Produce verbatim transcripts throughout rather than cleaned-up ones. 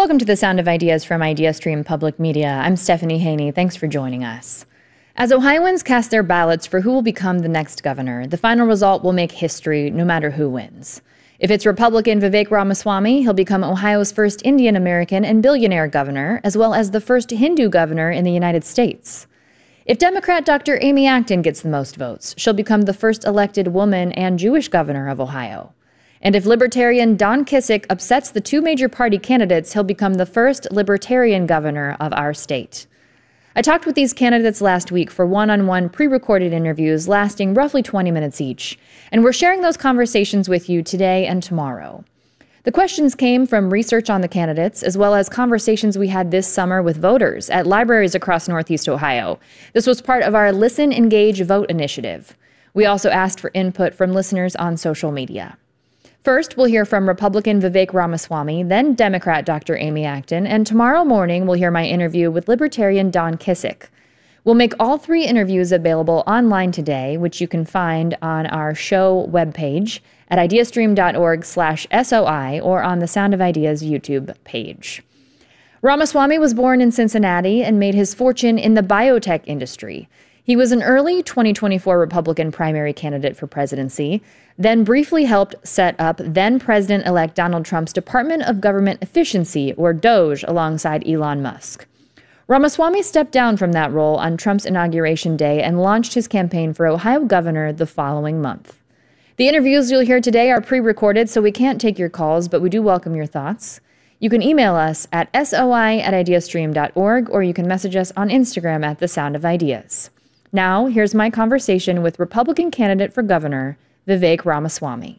Welcome to the Sound of Ideas from IdeaStream Public Media. I'm Stephanie Haney. Thanks for joining us. As Ohioans cast their ballots for who will become the next governor, the final result will make history no matter who wins. If it's Republican Vivek Ramaswamy, he'll become Ohio's first Indian American and billionaire governor, as well as the first Hindu governor in the United States. If Democrat Doctor Amy Acton gets the most votes, she'll become the first elected woman and Jewish governor of Ohio. And if Libertarian Don Kissick upsets the two major party candidates, he'll become the first Libertarian governor of our state. I talked with these candidates last week for one-on-one pre-recorded interviews lasting roughly twenty minutes each, and we're sharing those conversations with you today and tomorrow. The questions came from research on the candidates, as well as conversations we had this summer with voters at libraries across Northeast Ohio. This was part of our Listen, Engage, Vote initiative. We also asked for input from listeners on social media. First, we'll hear from Republican Vivek Ramaswamy, then Democrat Doctor Amy Acton, and tomorrow morning we'll hear my interview with Libertarian Don Kissick. We'll make all three interviews available online today, which you can find on our show webpage at ideastream.org slash SOI or on the Sound of Ideas YouTube page. Ramaswamy was born in Cincinnati and made his fortune in the biotech industry. He was an early twenty twenty-four Republican primary candidate for presidency, then briefly helped set up then-President-elect Donald Trump's Department of Government Efficiency, or DOGE, alongside Elon Musk. Ramaswamy stepped down from that role on Trump's inauguration day and launched his campaign for Ohio governor the following month. The interviews you'll hear today are pre-recorded, so we can't take your calls, but we do welcome your thoughts. You can email us at soi at ideastream dot org, or you can message us on Instagram at The Sound of Ideas. Now, here's my conversation with Republican candidate for governor, Vivek Ramaswamy.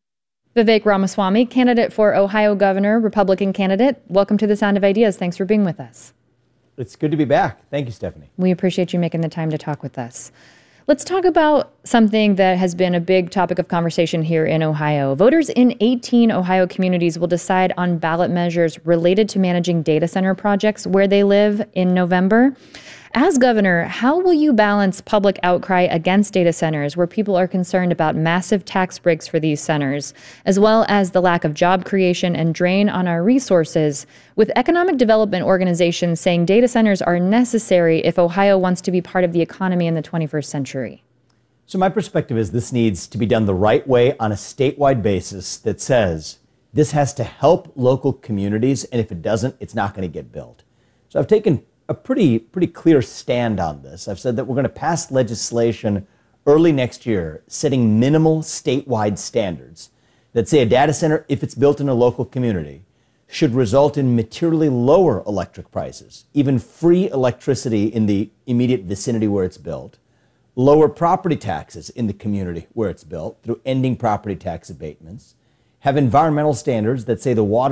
Vivek Ramaswamy, candidate for Ohio governor, Republican candidate. Welcome to The Sound of Ideas. Thanks for being with us. It's good to be back. Thank you, Stephanie. We appreciate you making the time to talk with us. Let's talk about something that has been a big topic of conversation here in Ohio. Voters in eighteen Ohio communities will decide on ballot measures related to managing data center projects where they live in November. As governor, how will you balance public outcry against data centers where people are concerned about massive tax breaks for these centers, as well as the lack of job creation and drain on our resources, with economic development organizations saying data centers are necessary if Ohio wants to be part of the economy in the twenty-first century? So my perspective is this needs to be done the right way on a statewide basis that says this has to help local communities, and if it doesn't, it's not going to get built. So I've taken a pretty pretty clear stand on this. I've said that we're going to pass legislation early next year setting minimal statewide standards that say a data center, if it's built in a local community, should result in materially lower electric prices, even free electricity in the immediate vicinity where it's built, lower property taxes in the community where it's built through ending property tax abatements, have environmental standards that say the water